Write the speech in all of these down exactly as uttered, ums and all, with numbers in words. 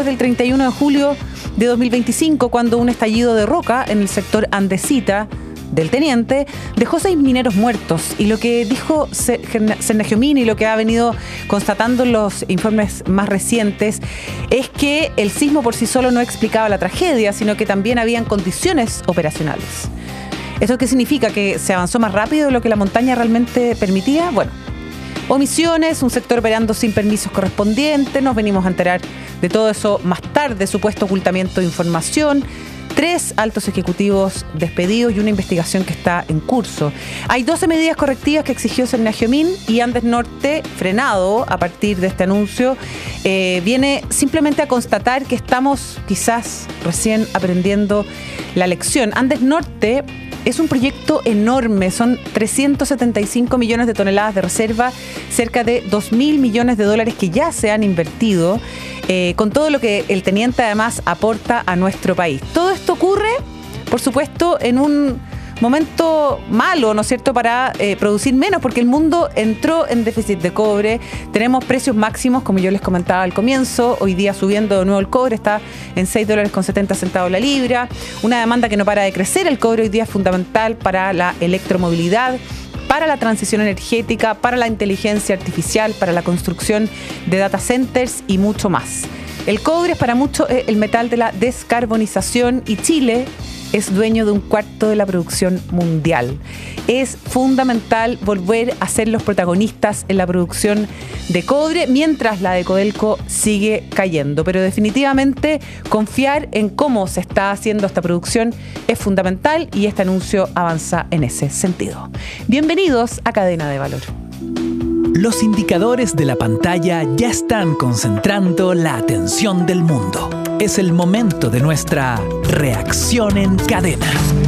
después del treinta y uno de julio de dos mil veinticinco, cuando un estallido de roca en el sector Andesita del Teniente dejó seis mineros muertos. Y lo que dijo Cernagiomín y lo que ha venido constatando en los informes más recientes es que el sismo por sí solo no explicaba la tragedia, sino que también habían condiciones operacionales. ¿Esto qué significa? ¿Que se avanzó más rápido de lo que la montaña realmente permitía? Bueno, omisiones, un sector operando sin permisos correspondientes, nos venimos a enterar de todo eso más tarde, supuesto ocultamiento de información, tres altos ejecutivos despedidos y una investigación que está en curso. Hay doce medidas correctivas que exigió Cernagiomín y Andes Norte, frenado a partir de este anuncio, eh, viene simplemente a constatar que estamos quizás recién aprendiendo la lección. Andes Norte es un proyecto enorme, son trescientos setenta y cinco millones de toneladas de reserva, cerca de dos mil millones de dólares que ya se han invertido, eh, con todo lo que el teniente además aporta a nuestro país. Todo esto ocurre, por supuesto, en un momento malo, ¿no es cierto?, para eh, producir menos, porque el mundo entró en déficit de cobre. Tenemos precios máximos, como yo les comentaba al comienzo, hoy día subiendo de nuevo el cobre, está en seis dólares con setenta centavos la libra, una demanda que no para de crecer. El cobre hoy día es fundamental para la electromovilidad, para la transición energética, para la inteligencia artificial, para la construcción de data centers y mucho más. El cobre es para muchos el metal de la descarbonización y Chile es dueño de un cuarto de la producción mundial. Es fundamental volver a ser los protagonistas en la producción de cobre, mientras la de Codelco sigue cayendo. Pero definitivamente confiar en cómo se está haciendo esta producción es fundamental y este anuncio avanza en ese sentido. Bienvenidos a Cadena de Valor. Los indicadores de la pantalla ya están concentrando la atención del mundo. Es el momento de nuestra reacción en cadena.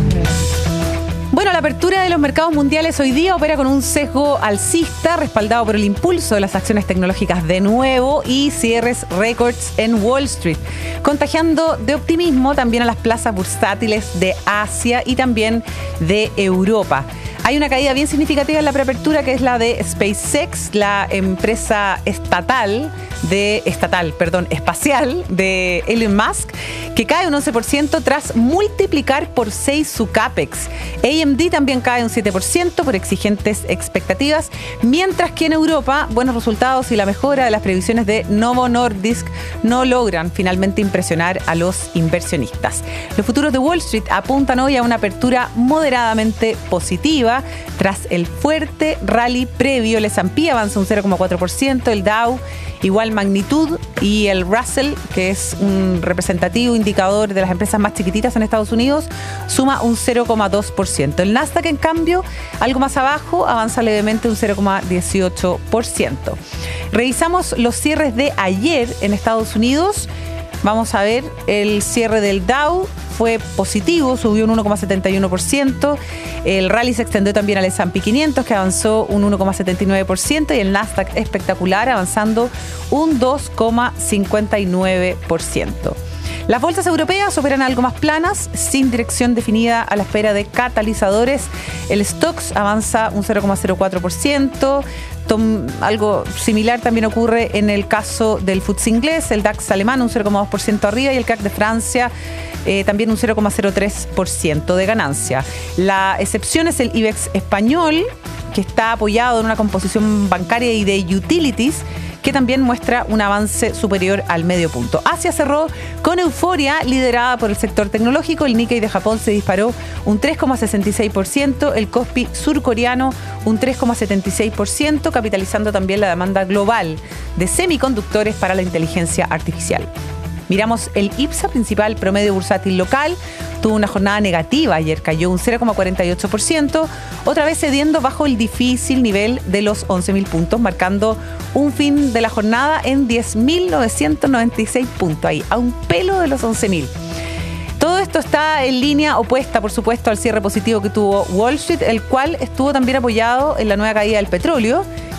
Bueno, la apertura de los mercados mundiales hoy día opera con un sesgo alcista, respaldado por el impulso de las acciones tecnológicas de nuevo y cierres récords en Wall Street, contagiando de optimismo también a las plazas bursátiles de Asia y también de Europa. Hay una caída bien significativa en la preapertura, que es la de SpaceX, la empresa estatal de estatal, perdón, espacial de Elon Musk, que cae un once por ciento tras multiplicar por seis su CAPEX. A M D también cae un siete por ciento por exigentes expectativas, mientras que en Europa buenos resultados y la mejora de las previsiones de Novo Nordisk no logran finalmente impresionar a los inversionistas. Los futuros de Wall Street apuntan hoy a una apertura moderadamente positiva tras el fuerte rally previo. El S and P avanza un cero coma cuatro por ciento, el Dow igual magnitud y el Russell, que es un representativo indicador de las empresas más chiquititas en Estados Unidos, suma un cero coma dos por ciento. El Nasdaq, en cambio, algo más abajo, avanza levemente un cero coma dieciocho por ciento. Revisamos los cierres de ayer en Estados Unidos. Vamos a ver, el cierre del Dow fue positivo, subió un uno coma setenta y uno por ciento. El rally se extendió también al S and P quinientos, que avanzó un uno coma setenta y nueve por ciento, y el Nasdaq espectacular, avanzando un dos coma cincuenta y nueve por ciento. Las bolsas europeas operan algo más planas, sin dirección definida, a la espera de catalizadores. El Stoxx avanza un cero coma cero cuatro por ciento. Tom, algo similar también ocurre en el caso del F T S E inglés, el DAX alemán un cero coma dos por ciento arriba y el C A C de Francia eh, también un cero coma cero tres por ciento de ganancia. La excepción es el IBEX español, que está apoyado en una composición bancaria y de utilities, que también muestra un avance superior al medio punto. Asia cerró con euforia, liderada por el sector tecnológico. El Nikkei de Japón se disparó un tres coma sesenta y seis por ciento, el Kospi surcoreano un tres coma setenta y seis por ciento, capitalizando también la demanda global de semiconductores para la inteligencia artificial. Miramos el I P S A, principal promedio bursátil local, tuvo una jornada negativa ayer, cayó un cero coma cuarenta y ocho por ciento, otra vez cediendo bajo el difícil nivel de los once mil puntos, marcando un fin de la jornada en diez mil novecientos noventa y seis puntos, ahí a un pelo de los once mil. Todo esto está en línea opuesta, por supuesto, al cierre positivo que tuvo Wall Street, el cual estuvo también apoyado en la nueva caída del petróleo,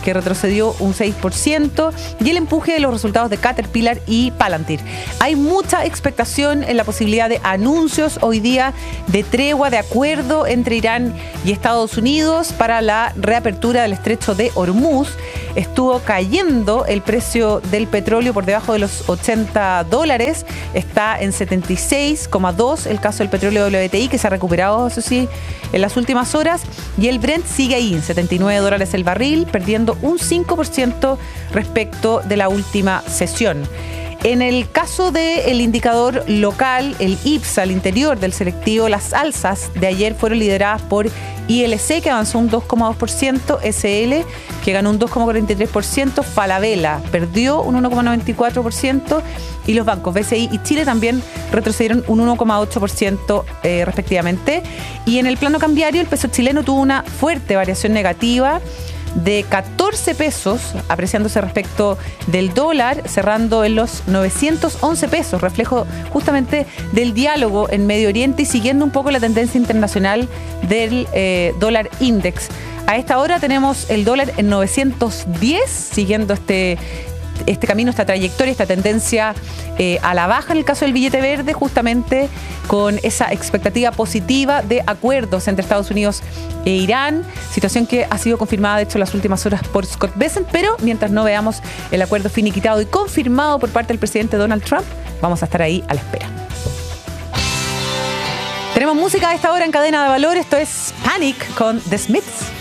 que retrocedió un seis por ciento, y el empuje de los resultados de Caterpillar y Palantir. Hay mucha expectación en la posibilidad de anuncios hoy día de tregua, de acuerdo entre Irán y Estados Unidos para la reapertura del estrecho de Hormuz. Estuvo cayendo el precio del petróleo por debajo de los ochenta dólares, está en setenta y seis coma dos el caso del petróleo W T I, que se ha recuperado, eso sí, en las últimas horas, y el Brent sigue ahí en setenta y nueve dólares el barril, perdiendo un cinco por ciento respecto de la última sesión. En el caso del indicador local, el I P S A, al interior del selectivo, las alzas de ayer fueron lideradas por I L C, que avanzó un dos coma dos por ciento, S L, que ganó un dos coma cuarenta y tres por ciento, Falabella perdió un uno coma noventa y cuatro por ciento, y los bancos B C I y Chile también retrocedieron un uno coma ocho por ciento eh, respectivamente. Y en el plano cambiario, el peso chileno tuvo una fuerte variación negativa de catorce pesos, apreciándose respecto del dólar, cerrando en los novecientos once pesos, reflejo justamente del diálogo en Medio Oriente y siguiendo un poco la tendencia internacional del eh, dólar index. A esta hora tenemos el dólar en novecientos diez, siguiendo este este camino, esta trayectoria, esta tendencia eh, a la baja en el caso del billete verde, justamente con esa expectativa positiva de acuerdos entre Estados Unidos e Irán, situación que ha sido confirmada de hecho en las últimas horas por Scott Bessent, pero mientras no veamos el acuerdo finiquitado y confirmado por parte del presidente Donald Trump, vamos a estar ahí a la espera. Tenemos música a esta hora en Cadena de Valor, esto es Panic con The Smiths.